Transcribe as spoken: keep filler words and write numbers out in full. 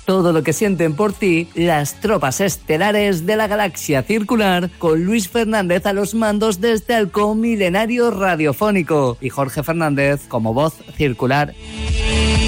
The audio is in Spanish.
todo lo que sienten por ti las tropas estelares de la galaxia circular, con Luis Fernández a los mandos de este halcón milenario radiofónico y Jorge Fernández como voz circular.